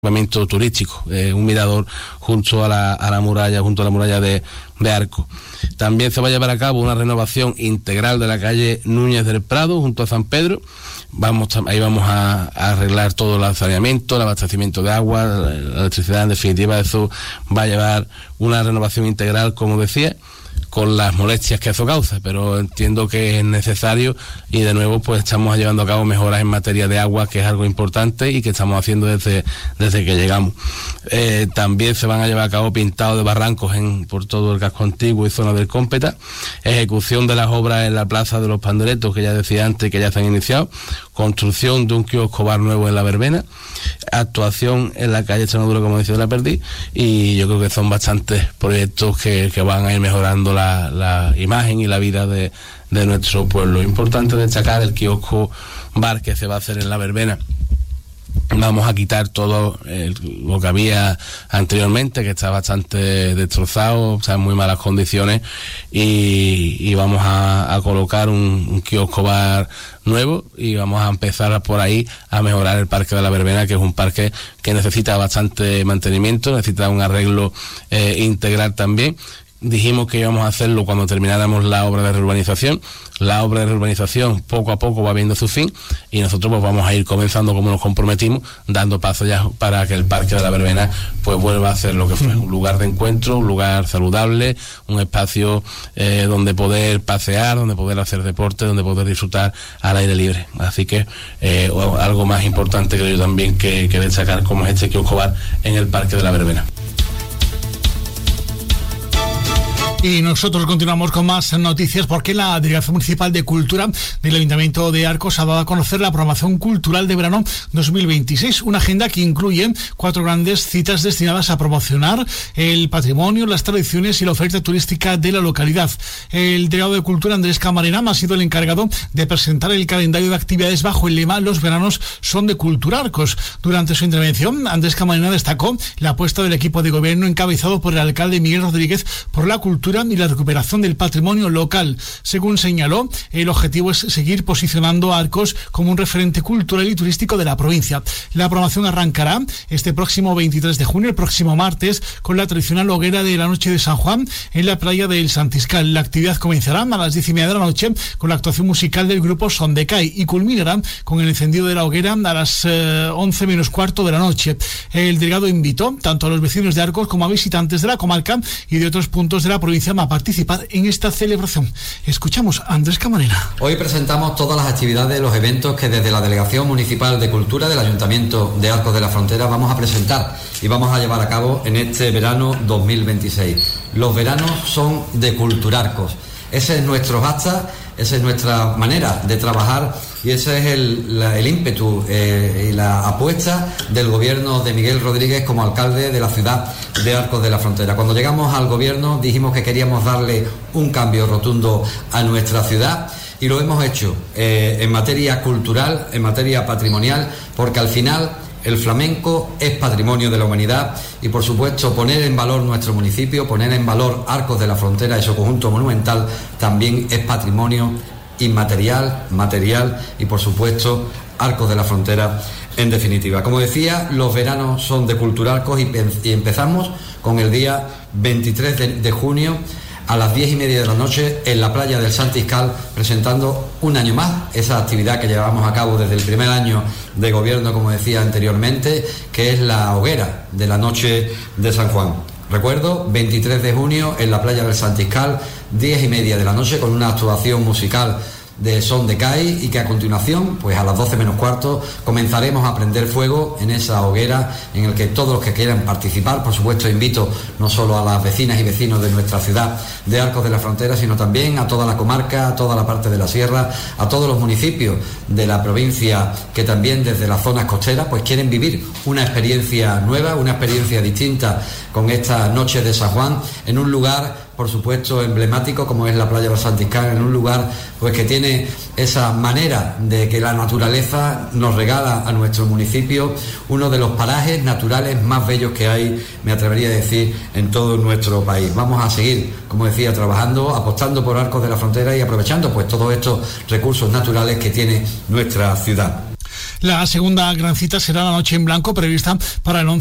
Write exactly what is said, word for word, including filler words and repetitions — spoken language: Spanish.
equipamiento turístico, eh, un mirador junto a la, a la muralla, junto a la muralla de, de Arcos. También se va a llevar a cabo una renovación integral de la calle Núñez del Prado, junto a San Pedro. Vamos, ahí vamos a, a arreglar todo el saneamiento, el abastecimiento de agua, la, la electricidad, en definitiva, eso va a llevar una renovación integral, como decía, con las molestias que eso causa, pero entiendo que es necesario y de nuevo pues estamos llevando a cabo mejoras en materia de agua, que es algo importante y que estamos haciendo desde, desde que llegamos. Eh, también se van a llevar a cabo pintados de barrancos en, por todo el casco antiguo y zona del Cómpeta, ejecución de las obras en la Plaza de los Panderetos, que ya decía antes que ya se han iniciado, construcción de un kiosco bar nuevo en la Verbena, actuación en la calle Extremadura, como decía, de la Perdiz, y yo creo que son bastantes proyectos que, que van a ir mejorando la La, la imagen y la vida de, de nuestro pueblo. Importante destacar el kiosco bar que se va a hacer en la Verbena. Vamos a quitar todo eh, lo que había anteriormente, que está bastante destrozado, o sea, en muy malas condiciones, y, y vamos a, a colocar un, un kiosco bar nuevo y vamos a empezar por ahí a mejorar el Parque de la Verbena, que es un parque que necesita bastante mantenimiento, necesita un arreglo eh, integral también. Dijimos que íbamos a hacerlo cuando termináramos la obra de reurbanización. La obra de reurbanización poco a poco va viendo su fin y nosotros pues vamos a ir comenzando como nos comprometimos, dando paso ya para que el Parque de la Verbena pues vuelva a ser lo que fue, un lugar de encuentro, un lugar saludable, un espacio eh, donde poder pasear, donde poder hacer deporte, donde poder disfrutar al aire libre. Así que eh, algo más importante creo yo también que, que destacar, como es este kiosco bar en el Parque de la Verbena. Y nosotros continuamos con más noticias, porque la Delegación Municipal de Cultura del Ayuntamiento de Arcos ha dado a conocer la programación cultural de verano dos mil veintiséis, una agenda que incluye cuatro grandes citas destinadas a promocionar el patrimonio, las tradiciones y la oferta turística de la localidad. El delegado de Cultura, Andrés Camarena, ha sido el encargado de presentar el calendario de actividades bajo el lema "Los veranos son de Cultura Arcos". Durante su intervención, Andrés Camarena destacó la apuesta del equipo de gobierno encabezado por el alcalde Miguel Rodríguez por la cultura y la recuperación del patrimonio local. Según señaló, el objetivo es seguir posicionando a Arcos como un referente cultural y turístico de la provincia. La programación arrancará este próximo veintitrés de junio, el próximo martes, con la tradicional hoguera de la noche de San Juan en la playa del Santiscal. La actividad comenzará a las diez y media de la noche con la actuación musical del grupo Son de Cai y culminará con el encendido de la hoguera a las eh, once menos cuarto de la noche. El delegado invitó tanto a los vecinos de Arcos como a visitantes de la comarca y de otros puntos de la provincia a participar en esta celebración. Escuchamos a Andrés Camarena. Hoy presentamos todas las actividades, los eventos que desde la Delegación Municipal de Cultura del Ayuntamiento de Arcos de la Frontera vamos a presentar y vamos a llevar a cabo en este verano dos mil veintiséis. Los veranos son de Cultura Arcos. Ese es nuestro hashtag, esa es nuestra manera de trabajar y ese es el, la, el ímpetu eh, y la apuesta del gobierno de Miguel Rodríguez como alcalde de la ciudad de Arcos de la Frontera. Cuando llegamos al gobierno dijimos que queríamos darle un cambio rotundo a nuestra ciudad y lo hemos hecho eh, en materia cultural, en materia patrimonial, porque al final el flamenco es patrimonio de la humanidad y, por supuesto, poner en valor nuestro municipio, poner en valor Arcos de la Frontera y su conjunto monumental también es patrimonio inmaterial, material y, por supuesto, Arcos de la Frontera en definitiva. Como decía, los veranos son de Cultura Arcos y, y empezamos con el día veintitrés de, de junio a las diez y media de la noche en la playa del Santiscal, presentando un año más esa actividad que llevamos a cabo desde el primer año de gobierno, como decía anteriormente, que es la hoguera de la noche de San Juan. Recuerdo, veintitrés de junio en la playa del Santiscal, diez y media de la noche, con una actuación musical de Son de Cai y que a continuación, pues a las doce menos cuarto, comenzaremos a prender fuego en esa hoguera en el que todos los que quieran participar, por supuesto invito no solo a las vecinas y vecinos de nuestra ciudad de Arcos de la Frontera, sino también a toda la comarca, a toda la parte de la sierra, a todos los municipios de la provincia que también desde las zonas costeras pues quieren vivir una experiencia nueva, una experiencia distinta con esta noche de San Juan en un lugar, por supuesto, emblemático como es la playa del Santiscal, en un lugar pues que tiene esa manera de que la naturaleza nos regala a nuestro municipio uno de los parajes naturales más bellos que hay, me atrevería a decir, en todo nuestro país. Vamos a seguir, como decía, trabajando, apostando por Arcos de la Frontera y aprovechando pues todos estos recursos naturales que tiene nuestra ciudad. La segunda gran cita será la Noche en Blanco, prevista para el once